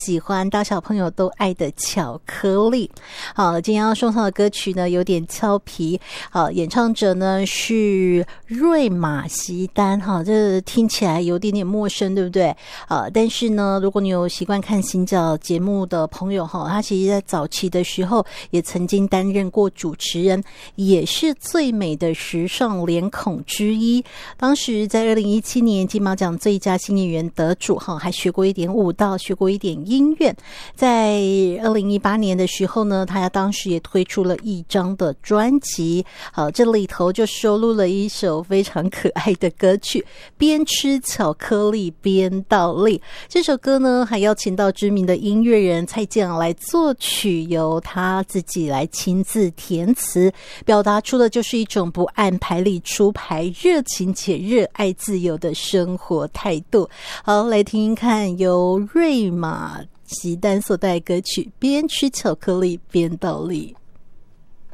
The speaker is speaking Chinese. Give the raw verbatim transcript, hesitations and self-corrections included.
喜欢大小朋友都爱的巧克力。好，今天要送上的歌曲呢有点俏皮，好，演唱者呢是瑞玛席丹，哈，这听起来有点点陌生，对不对？啊，但是呢，如果你有习惯看行脚节目的朋友哈，他其实在早期的时候也曾经担任过主持人，也是最美的时尚脸孔之一。当时在二零一七年金马奖最佳新演员得主哈，还学过一点舞蹈，学过一点音乐。在二零一八年的时候呢，他当时也推出了一张的专辑，好，这里头就收录了一首非常可爱的歌曲，边吃巧克力边倒立。这首歌呢还邀请到知名的音乐人蔡健雅来作曲，由他自己来亲自填词，表达出的就是一种不按牌理出牌，热情且热爱自由的生活态度。好，来听听看由瑞玛席丹所带歌曲边吃巧克力边倒立。